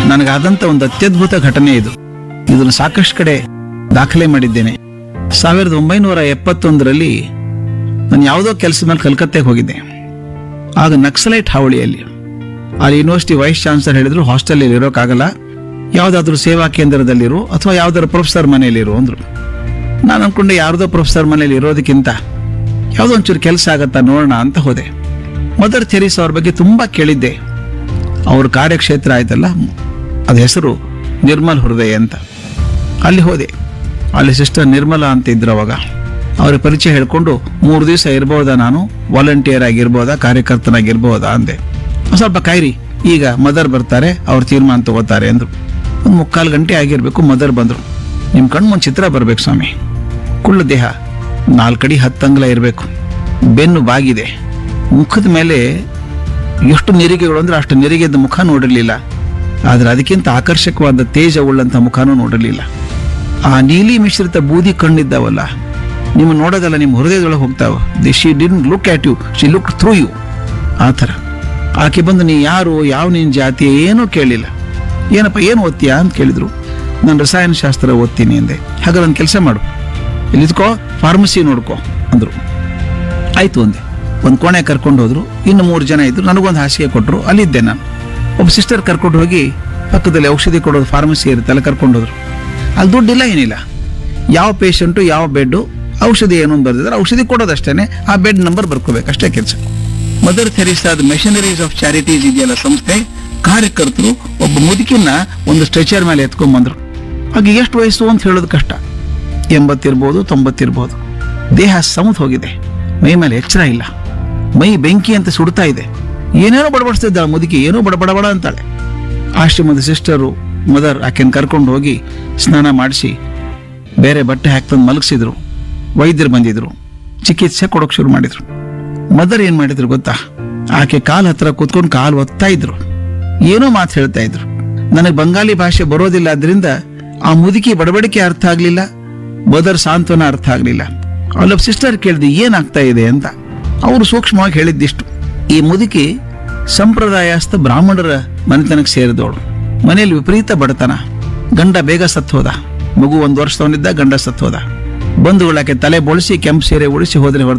ನನಗಾದಂಥ ಒಂದು ಅತ್ಯದ್ಭುತ ಘಟನೆ ಇದು. ಇದನ್ನು ಸಾಕಷ್ಟು ಕಡೆ ದಾಖಲೆ ಮಾಡಿದ್ದೇನೆ. 1971ರಲ್ಲಿ ನಾನು ಯಾವುದೋ ಕೆಲಸದ ಮೇಲೆ ಕಲ್ಕತ್ತೆಗೆ ಹೋಗಿದ್ದೆ. ಆಗ ನಕ್ಸಲೈಟ್ ಹಾವಳಿಯಲ್ಲಿ ಅಲ್ಲಿ ಯೂನಿವರ್ಸಿಟಿ ವೈಸ್ ಚಾನ್ಸಲರ್ ಹೇಳಿದ್ರು, ಹಾಸ್ಟೆಲ್ ಇರೋಕ್ಕಾಗಲ್ಲ, ಯಾವುದಾದ್ರೂ ಸೇವಾ ಕೇಂದ್ರದಲ್ಲಿರು ಅಥವಾ ಯಾವ್ದಾದ್ರು ಪ್ರೊಫೆಸರ್ ಮನೆಯಲ್ಲಿರು ಅಂದ್ರು. ನಾನು ಅನ್ಕೊಂಡೆ ಯಾರ್ದೋ ಪ್ರೊಫೆಸರ್ ಮನೇಲಿ ಇರೋದಕ್ಕಿಂತ ಯಾವುದೋ ಒಂಚೂರು ಕೆಲಸ ಆಗತ್ತಾ ನೋಡೋಣ ಅಂತ ಹೋದೆ. ಮದರ್ ಥೆರೇಸಾ ಅವ್ರ ಬಗ್ಗೆ ತುಂಬಾ ಕೇಳಿದ್ದೆ. ಅವ್ರ ಕಾರ್ಯಕ್ಷೇತ್ರ ಆಯ್ತಲ್ಲ, ಅದ ಹೆಸರು ನಿರ್ಮಲ್ ಹೃದಯ ಅಂತ. ಅಲ್ಲಿ ಹೋದೆ. ಅಲ್ಲಿ ಸಿಸ್ಟರ್ ನಿರ್ಮಲಾ ಅಂತ ಇದ್ರು. ಅವಾಗ ಅವ್ರ ಪರಿಚಯ ಹೇಳ್ಕೊಂಡು 3 ದಿವಸ ಇರ್ಬೋದಾ, ನಾನು ವಾಲಂಟಿಯರ್ ಆಗಿರ್ಬೋದಾ, ಕಾರ್ಯಕರ್ತನಾಗಿರ್ಬೋದಾ ಅಂದೆ. ಸ್ವಲ್ಪ ಕಾಯಿರಿ, ಈಗ ಮದರ್ ಬರ್ತಾರೆ, ಅವ್ರ ತೀರ್ಮಾನ ತಗೋತಾರೆ ಅಂದ್ರು. ಒಂದು 3/4 ಗಂಟೆ ಆಗಿರ್ಬೇಕು. ಮದರ್ ಬಂದ್ರು. ನಿಮ್ ಕಣ್ಮುಂದ್ ಚಿತ್ರ ಬರ್ಬೇಕು ಸ್ವಾಮಿ. ಕುಳ್ಳ ದೇಹ, 4 ಅಡಿ 10 ಅಂಗುಲ ಇರಬೇಕು, ಬೆನ್ನು ಬಾಗಿದೆ, ಮುಖದ ಮೇಲೆ ಎಷ್ಟು ನೆರಿಗೆಗಳು ಅಂದ್ರೆ ಅಷ್ಟು ನೆರಿಗೆದ ಮುಖ ನೋಡಿರ್ಲಿಲ್ಲ. ಆದ್ರೆ ಅದಕ್ಕಿಂತ ಆಕರ್ಷಕವಾದ ತೇಜ ಉಳ್ಳಂತ ಮುಖನೂ ನೋಡಿರ್ಲಿಲ್ಲ. ಆ ನೀಲಿ ಮಿಶ್ರಿತ ಬೂದಿ ಕಣ್ಣಿದ್ದಾವಲ್ಲ, ನಿಮ್ಮ ನೋಡೋದಲ್ಲ, ನಿಮ್ಮ ಹೃದಯದೊಳಗೆ ಹೋಗ್ತಾವ. She didn't look at you, she look through you. ಆ ಥರ ಆಕೆ ಬಂದು, ನೀ ಯಾರು, ಯಾವ ನಿನ್ನ ಜಾತಿ ಏನೂ ಕೇಳಿಲ್ಲ. ಏನಪ್ಪ ಏನು ಓದ್ತೀಯಾ ಅಂತ ಕೇಳಿದ್ರು. ನಾನು ರಸಾಯನಶಾಸ್ತ್ರ ಓದ್ತೀನಿ ಅಂದೆ. ಹಾಗಾದ್ರೆ ಒಂದು ಕೆಲಸ ಮಾಡು, ಇಲ್ಲಿದ್ಕೋ, ಫಾರ್ಮಸಿ ನೋಡ್ಕೋ ಅಂದ್ರು. ಆಯ್ತು ಅಂದೆ. ಒಂದು ಕೋಣೆ ಕರ್ಕೊಂಡು ಹೋದ್ರು. ಇನ್ನು 3 ಜನ ಇದ್ರು. ನನಗೊಂದು ಹಾಸಿಗೆ ಕೊಟ್ಟರು. ಅಲ್ಲಿದ್ದೆ ನಾನು. ಒಬ್ಬ ಸಿಸ್ಟರ್ ಕರ್ಕೊಂಡು ಹೋಗಿ ಪಕ್ಕದಲ್ಲಿ ಔಷಧಿ ಕೊಡೋದು ಫಾರ್ಮಸಿ ಇರುತ್ತಲ್ಲ, ಕರ್ಕೊಂಡು ಹೋದ್ರು. ಅಲ್ಲಿ ದುಡ್ಡಿಲ್ಲ, ಏನಿಲ್ಲ. ಯಾವ ಪೇಷಂಟು, ಯಾವ ಬೆಡ್ಡು, ಔಷಧಿ ಏನು ಅಂತ ಬರ್ದಿದ್ರೆ ಔಷಧಿ ಕೊಡೋದಷ್ಟೇನೆ, ಆ ಬೆಡ್ ನಂಬರ್ ಬರ್ಕೋಬೇಕು, ಅಷ್ಟೇ ಕೆಲಸ. ಮದರ್ ಥೆರೇಸಾದ ಮೆಷನರೀಸ್ ಆಫ್ ಚಾರಿಟೀಸ್ ಇದೆಯಲ್ಲ ಸಂಸ್ಥೆ, ಕಾರ್ಯಕರ್ತರು ಒಬ್ಬ ಮುದುಕಿನ ಒಂದು ಸ್ಟ್ರೆಚರ್ ಮೇಲೆ ಎತ್ಕೊಂಡ್ ಬಂದ್ರು. ಹಾಗೆ ಎಷ್ಟು ವಯಸ್ಸು ಅಂತ ಹೇಳೋದು ಕಷ್ಟ. 80 ಇರ್ಬೋದು, 90 ಇರ್ಬೋದು. ದೇಹ ಸಮುತ್ ಹೋಗಿದೆ, ಮೈ ಮೇಲೆ ಎಚ್ಚರ ಇಲ್ಲ, ಮೈ ಬೆಂಕಿ ಅಂತ ಸುಡ್ತಾ ಇದೆ. ಏನೇನೋ ಬಡಬಡಿಸ್ತಿದ್ದಾಳೆ ಮುದುಕಿ, ಏನೋ ಬಡಬಡಬಡ ಅಂತಾಳೆ. ಆಶ್ರಮದ ಸಿಸ್ಟರು ಮದರ್ ಆಕೆನ್ ಕರ್ಕೊಂಡು ಹೋಗಿ ಸ್ನಾನ ಮಾಡಿಸಿ ಬೇರೆ ಬಟ್ಟೆ ಹಾಕ್ತಂದು ಮಲಗಿಸಿದ್ರು. ವೈದ್ಯರು ಬಂದಿದ್ರು, ಚಿಕಿತ್ಸೆ ಕೊಡೋಕೆ ಶುರು ಮಾಡಿದ್ರು. ಮದರ್ ಏನ್ ಮಾಡಿದ್ರು ಗೊತ್ತಾ? ಆಕೆ ಕಾಲ್ ಹತ್ರ ಕೂತ್ಕೊಂಡು ಕಾಲು ಒತ್ತಾ ಇದ್ರು, ಏನೋ ಮಾತು ಹೇಳ್ತಾ ಇದ್ರು. ನನಗೆ ಬಂಗಾಲಿ ಭಾಷೆ ಬರೋದಿಲ್ಲ, ಆದ್ರಿಂದ ಆ ಮುದುಕಿ ಬಡಬಡಿಕೆ ಅರ್ಥ ಆಗ್ಲಿಲ್ಲ, ಮದರ್ ಸಾಂತ್ವನ ಅರ್ಥ ಆಗ್ಲಿಲ್ಲ. ಅಲ್ಲೊಬ್ಬ ಸಿಸ್ಟರ್ ಕೇಳಿದೆ, ಏನಾಗ್ತಾ ಇದೆ ಅಂತ. ಅವರು ಸೂಕ್ಷ್ಮವಾಗಿ ಹೇಳಿದ್ದಿಷ್ಟು, ಈ ಮುದುಕಿ ಸಂಪ್ರದಾಯಸ್ಥ ಬ್ರಾಹ್ಮಣರ ಮನೆತನಕ್ಕೆ ಸೇರಿದವಳು. ಮನೆಯಲ್ಲಿ ವಿಪರೀತ ಬಡತನ, ಗಂಡ ಬೇಗ ಸತ್ತೋದ, ಮಗು 1 ವರ್ಷದವನಿದ್ದ, ಗಂಡ ಸತ್ತೋದ. ಬಂಧುಗಳಾಕೆ ತಲೆ ಬೋಳಿಸಿ ಕೆಂಪು ಸೀರೆ ಉಳಿಸಿ ಹೋದ್ರೆ